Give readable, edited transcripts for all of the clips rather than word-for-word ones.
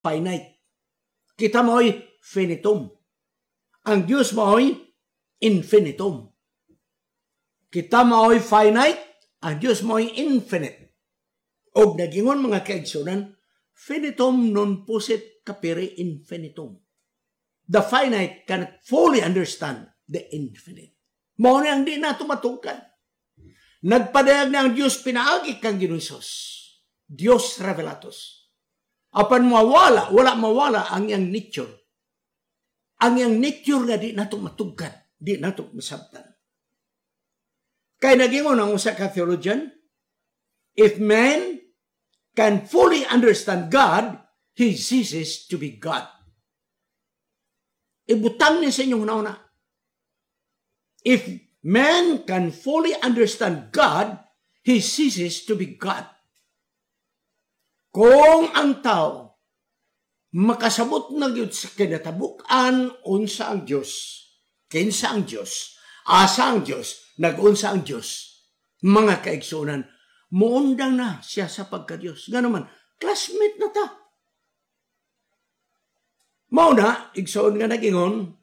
finite. Kita mo'y finitum. Ang Diyos mo'y infinitum. Kita mo'y finite, ang Diyos mo'y infinite. O nagingon mga kaigsunan, finitum non possit capere infinitum. The finite cannot fully understand the infinite. Mao na ang di nato matungkad. Nagpadayag na ang Diyos pinaagi kang Ginoong Hesus. Dios revelatus. Apan wala mawala ang iyang nature. Ang iyang nature nga di nato matungkad, di nato masabtan. Kaya nagingon ang usa ka theologian, if man can fully understand God, he ceases to be God. Ibutang niya sa inyong nauna. If man can fully understand God, he ceases to be God. Kung ang tao makasabot na gyud sa kinatabukan unsa ang Dios, kinsa ang Dios, asa ang Dios, nag-unsa ang Dios, mga kaigsunan, muundang na siya sa pagka-Dios. Ganoman, classmate na ta. Mao na, igsoon nga nagingon,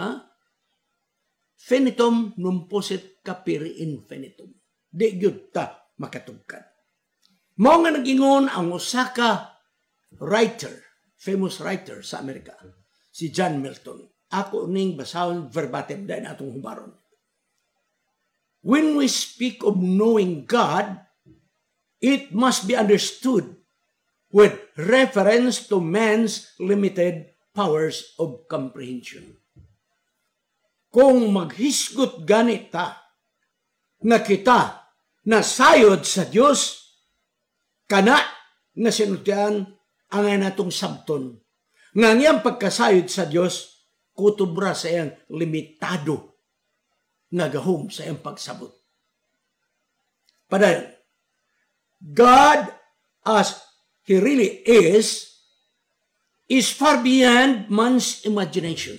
finitum non possit capere infinitum. Di gyud ta makatugkad. Mao nga nagingon ang usa ka writer, famous writer sa Amerika, si John Milton. Ako ning basahon verbatim dahil atong hubaron. When we speak of knowing God, it must be understood with reference to man's limited powers of comprehension. Kung maghisgot ganita nga kita nasayod sa Dios, kana nga sinutian ang natong sabton. Nga ngayang pagkasayod sa Dios, kutubra sa iyang limitado nga gahom sa iyang pagsabot. Padayon, God as He really is far beyond man's imagination.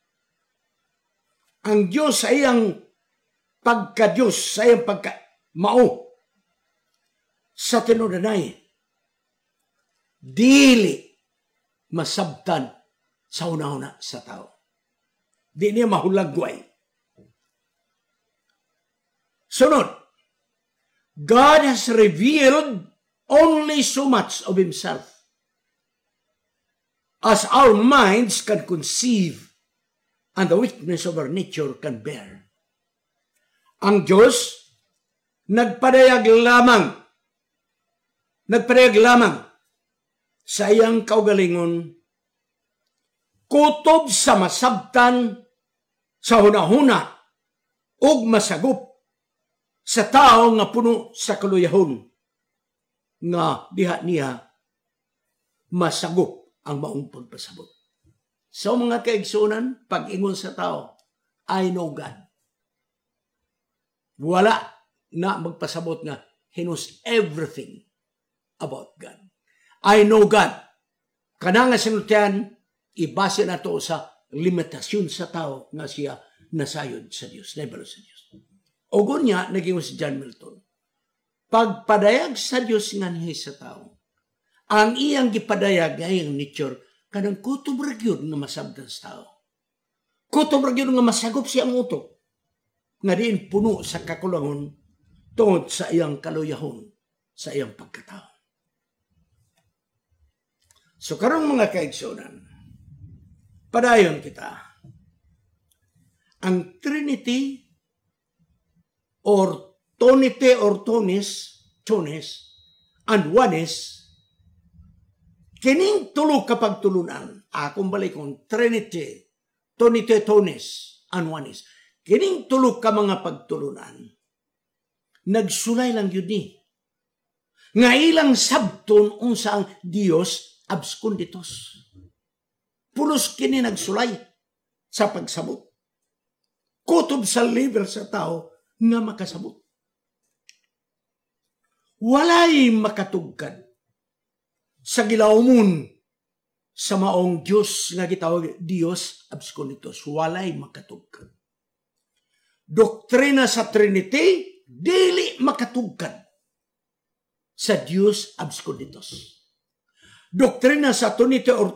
Ang Diyos sa iyang pagka-Diyos, sa iyang pagka-mao, sa tinunanay, dili masabtan sa una-una sa tao. Di niya mahulagway. Sunod, God has revealed only so much of Himself as our minds can conceive and the weakness of our nature can bear. Ang Diyos nagpadayag lamang sa iyang kaugalingon, kutob sa masabtan sa hunahuna ug masagop sa tao nga puno sa kaluyahon nga diha niya masagop ang maong pagpasabot. So mga kaigsunan, pag-ingon sa tao, I know God. Wala na magpasabot nga he knows everything about God. I know God. Kana nga sinultian, ibase na to sa limitasyon sa tao nga siya nasayod sa Diyos, naibalo sa Diyos. O gunya, naging si John Milton, pagpadayag sa Diyos nga niya sa tao, ang iyang gipadayag nga iyang nature, kanang kutob ra gyud nga masabtan sa tao. Kutob ra gyud nga masagop siyang utok, nga diin puno sa kakulangon tungod sa iyang kaluyahon, sa iyang pagkatao. So karong mga kaigsunan, padayon kita, ang Trinity or Tonite or Tonis, and Oneness, kining tulo kapag tulunan, akong balikon, Trinity, Tonite, Tonis, and Oneness, kining tulo ka mga pagtulunan, nagsulay lang yun ni. Nga ilang sabton unsa ang Dios absconditus. Pulos kini nagsulay sa pagsabot. Kutob sa level sa tao nga makasabot. Walay makatugkad sa gilawmon sa maong Diyos nga gitawag Dios absconditus. Walay makatugkad. Doktrina sa Trinity, dili makatugkad sa Dios absconditus. Doktrina sa Trinity or